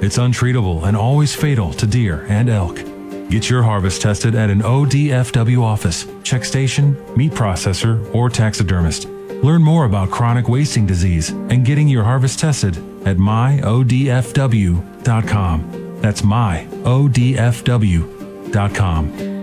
It's untreatable and always fatal to deer and elk. Get your harvest tested at an ODFW office, check station, meat processor, or taxidermist. Learn more about chronic wasting disease and getting your harvest tested at myodfw.com. That's myodfw.com.